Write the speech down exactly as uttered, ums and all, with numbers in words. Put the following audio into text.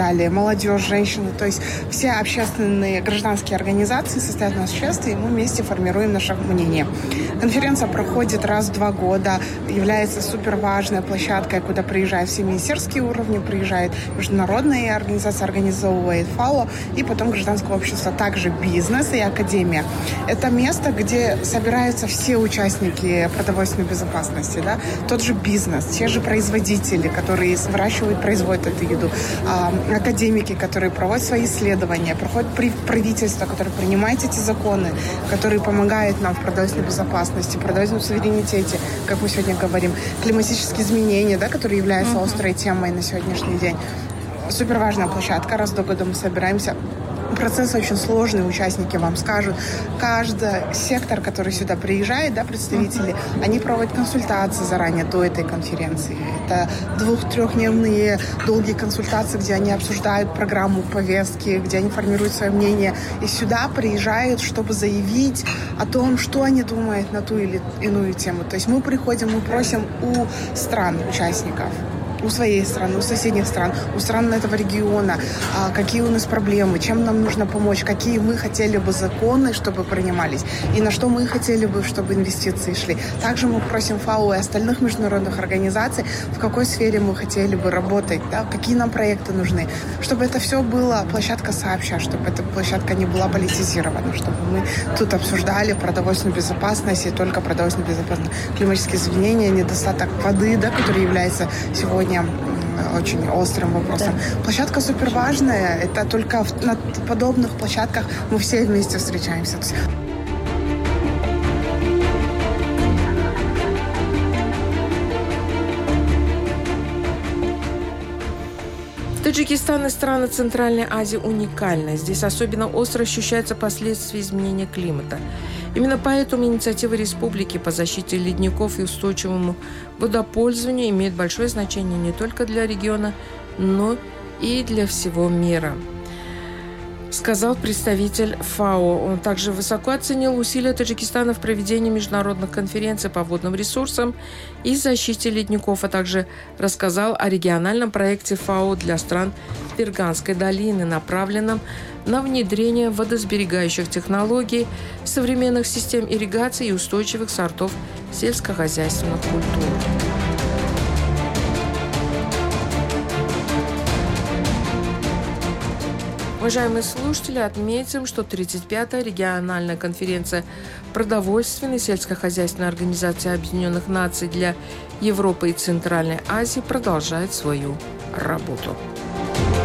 далее, молодежь, женщины, то есть все общественные гражданские организации состоят у нас в членстве, и мы вместе формируем наше мнение. Конференция проходит раз в два года, является суперважной площадкой, куда приезжают все министерские уровни, приезжает международная организация, организовывает ФАО, и потом гражданское общество, также бизнес и академия. Это место, где собираются все участники продовольственной безопасности, да? Тот же бизнес, те же производители, которые выращивают, производят эту еду, академики, которые проводят свои исследования, проходят правительство, которое принимает эти законы, которые помогают нам в продовольственной безопасности, в продовольственном суверенитете, как мы сегодня говорим, климатические изменения, да, которые являются uh-huh. острой темой на сегодняшний день. Суперважная площадка, раз в году мы собираемся. Процесс очень сложный, участники вам скажут. Каждый сектор, который сюда приезжает, да, представители, uh-huh. они проводят консультации заранее до этой конференции. Это двух-трехдневные долгие консультации, где они обсуждают программу, повестки, где они формируют свое мнение. И сюда приезжают, чтобы заявить о том, что они думают на ту или иную тему. То есть мы приходим, мы просим у стран, участников, у своей страны, у соседних стран, у стран этого региона, какие у нас проблемы, чем нам нужно помочь, какие мы хотели бы законы, чтобы принимались, и на что мы хотели бы, чтобы инвестиции шли. Также мы просим ФАО и остальных международных организаций, в какой сфере мы хотели бы работать, да, какие нам проекты нужны, чтобы это все было площадка сообща, чтобы эта площадка не была политизирована, чтобы мы тут обсуждали продовольственную безопасность, и только продовольственную безопасность, климатические изменения, недостаток воды, да, который является сегодня очень острым вопросом. Да. Площадка суперважная. Это только на подобных площадках мы все вместе встречаемся. Таджикистан и страны Центральной Азии уникальны. Здесь особенно остро ощущаются последствия изменения климата. Именно поэтому инициатива республики по защите ледников и устойчивому водопользованию имеет большое значение не только для региона, но и для всего мира, сказал представитель ФАО. Он также высоко оценил усилия Таджикистана в проведении международных конференций по водным ресурсам и защите ледников, а также рассказал о региональном проекте ФАО для стран Ферганской долины, направленном на внедрение водосберегающих технологий, современных систем ирригации и устойчивых сортов сельскохозяйственных культур. Уважаемые слушатели, отметим, что тридцать пятая региональная конференция продовольственной сельскохозяйственной организации Объединенных Наций для Европы и Центральной Азии продолжает свою работу.